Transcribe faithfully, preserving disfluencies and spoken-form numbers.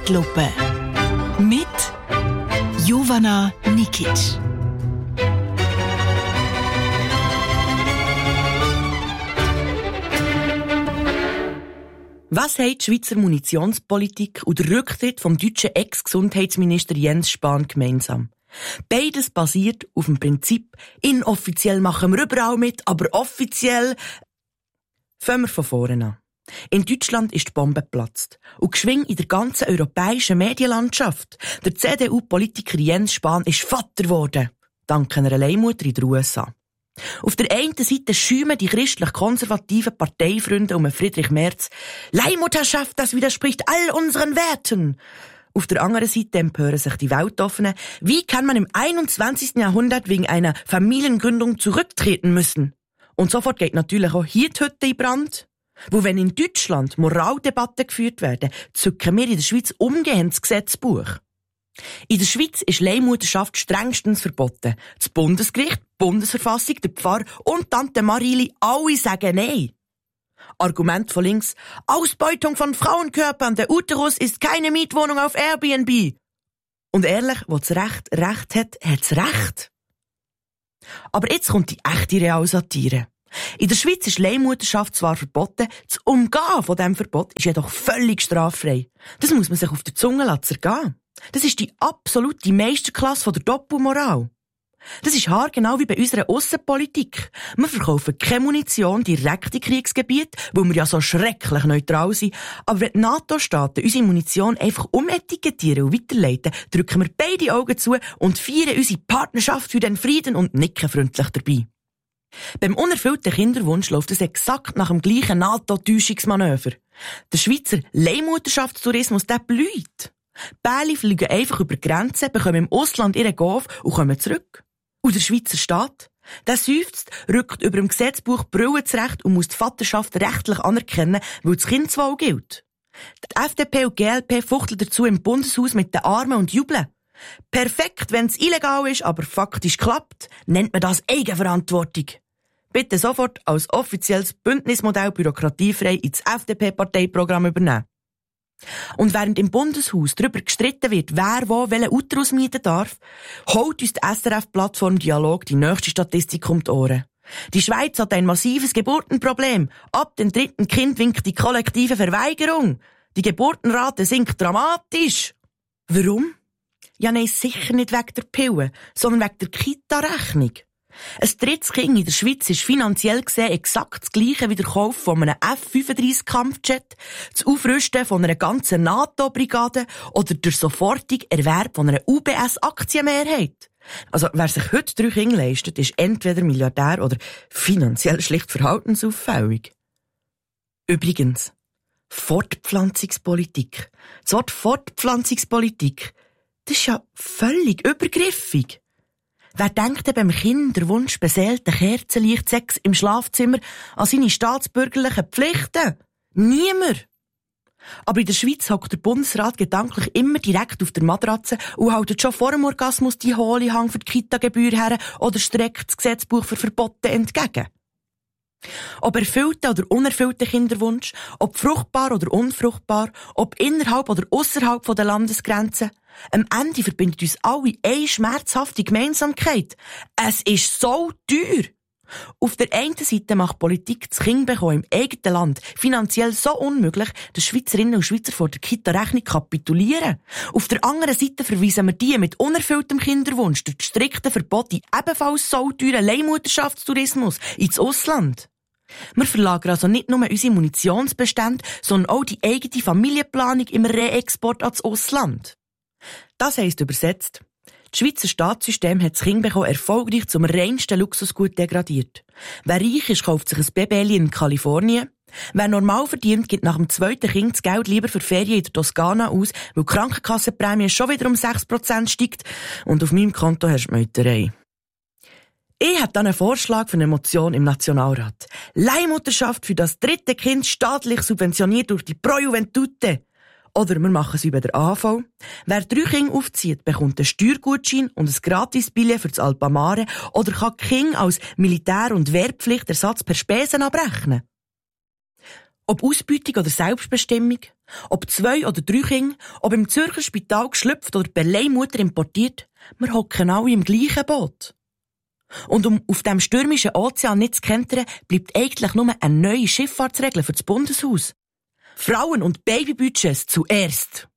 Zeitlupe mit Jovana Nikic. Was haben die Schweizer Munitionspolitik und der Rücktritt vom deutschen Ex-Gesundheitsminister Jens Spahn gemeinsam? Beides basiert auf dem Prinzip, inoffiziell machen wir überall mit, aber offiziell... Fangen wir von vorne an. In Deutschland ist die Bombe geplatzt. Und geschwing in der ganzen europäischen Medienlandschaft. Der C D U-Politiker Jens Spahn ist Vater geworden. Dank einer Leihmutter in den U S A. Auf der einen Seite schäumen die christlich-konservativen Parteifreunde um Friedrich Merz. Leihmutterschaft, das widerspricht all unseren Werten. Auf der anderen Seite empören sich die Weltoffenen. Wie kann man im einundzwanzigsten Jahrhundert wegen einer Familiengründung zurücktreten müssen? Und sofort geht natürlich auch hier die Hütte in Brand. Wo wenn in Deutschland Moraldebatten geführt werden, zücken wir in der Schweiz umgehend das Gesetzbuch. In der Schweiz ist Leihmutterschaft strengstens verboten. Das Bundesgericht, die Bundesverfassung, der Pfarrer und Tante Marili, alle sagen Nein. Argument von links: Ausbeutung von Frauenkörpern, der Uterus ist keine Mietwohnung auf Airbnb. Und ehrlich, wo das Recht Recht hat, hat's Recht. Aber jetzt kommt die echte Realsatire. In der Schweiz ist Leihmutterschaft zwar verboten, das Umgehen von diesem Verbot ist jedoch völlig straffrei. Das muss man sich auf der Zunge zergehen. Das ist die absolute Meisterklasse von der Doppelmoral. Das ist haargenau wie bei unserer Aussenpolitik. Wir verkaufen keine Munition direkt in Kriegsgebiete, weil wir ja so schrecklich neutral sind. Aber wenn die NATO-Staaten unsere Munition einfach umetikettieren und weiterleiten, drücken wir beide Augen zu und feiern unsere Partnerschaft für den Frieden und nicken freundlich dabei. Beim unerfüllten Kinderwunsch läuft es exakt nach dem gleichen NATO-Täuschungsmanöver. Der Schweizer Leihmutterschaftstourismus, der blüht. Bälle fliegen einfach über die Grenzen, bekommen im Ausland ihren Golf und kommen zurück. Und der Schweizer Staat, der seufzt, rückt über dem Gesetzbuch Brille zurecht und muss die Vaterschaft rechtlich anerkennen, weil das Kindeswohl gilt. Die F D P und G L P fuchteln dazu im Bundeshaus mit den Armen und jubeln. Perfekt, wenn es illegal ist, aber faktisch klappt, nennt man das Eigenverantwortung. Bitte sofort als offizielles Bündnismodell bürokratiefrei ins F D P-Parteiprogramm übernehmen. Und während im Bundeshaus darüber gestritten wird, wer wo welchen Uterus mieten darf, holt uns die S R F-Plattform Dialog die nächste Statistik um die Ohren. Die Schweiz hat ein massives Geburtenproblem. Ab dem dritten Kind winkt die kollektive Verweigerung. Die Geburtenrate sinkt dramatisch. Warum? Ja, nein, sicher nicht wegen der Pillen, sondern wegen der Kita-Rechnung. Ein drittes Kind in der Schweiz ist finanziell gesehen exakt das Gleiche wie der Kauf von einem F fünfunddreißig Kampfjet, das Aufrüsten von einer ganzen NATO-Brigade oder der sofortige Erwerb von einer U B S-Aktienmehrheit. Also, wer sich heute drei Kinder leistet, ist entweder Milliardär oder finanziell schlicht verhaltensauffällig. Übrigens, Fortpflanzungspolitik. Das Wort Fortpflanzungspolitik, das ist ja völlig übergriffig. Wer denkt denn beim Kinderwunsch beseelten Kerzenlicht Sex im Schlafzimmer an seine staatsbürgerlichen Pflichten? Niemand. Aber in der Schweiz hockt der Bundesrat gedanklich immer direkt auf der Matratze und hält schon vor dem Orgasmus die hohle Hang für die Kita-Gebühr her oder streckt das Gesetzbuch für Verbote entgegen. Ob erfüllter oder unerfüllter Kinderwunsch, ob fruchtbar oder unfruchtbar, ob innerhalb oder ausserhalb der Landesgrenzen, am Ende verbindet uns alle eine schmerzhafte Gemeinsamkeit. Es ist so teuer. Auf der einen Seite macht Politik das Kindbekommen im eigenen Land finanziell so unmöglich, dass Schweizerinnen und Schweizer vor der Kita-Rechnung kapitulieren. Auf der anderen Seite verweisen wir die mit unerfülltem Kinderwunsch durch die strikten Verbote ebenfalls so teuren Leihmutterschaftstourismus ins Ausland. Wir verlagern also nicht nur unsere Munitionsbestände, sondern auch die eigene Familienplanung im Reexport ans Ausland. Das heisst übersetzt, das Schweizer Staatssystem hat das Kindbekommen erfolgreich zum reinsten Luxusgut degradiert. Wer reich ist, kauft sich ein Baby in Kalifornien. Wer normal verdient, gibt nach dem zweiten Kind das Geld lieber für Ferien in der Toskana aus, weil die Krankenkassenprämie schon wieder um sechs Prozent steigt und auf meinem Konto herrscht Meuterei. Ich habe dann einen Vorschlag für eine Motion im Nationalrat. Leihmutterschaft für das dritte Kind staatlich subventioniert durch die Pro Juventute. Oder wir machen es über der A V. Wer drei Kinder aufzieht, bekommt einen Steuergutschein und ein Gratis-Billett für das Alpamare oder kann die Kinder als Militär- und Wehrpflichtersatz per Spesen abrechnen. Ob Ausbeutung oder Selbstbestimmung, Ob zwei oder drei Kinder, ob im Zürcher Spital geschlüpft oder die Leihmutter importiert, wir hocken alle im gleichen Boot. Und um auf dem stürmischen Ozean nicht zu kentern, bleibt eigentlich nur eine neue Schifffahrtsregel für das Bundeshaus. Frauen- und Babybudgets zuerst.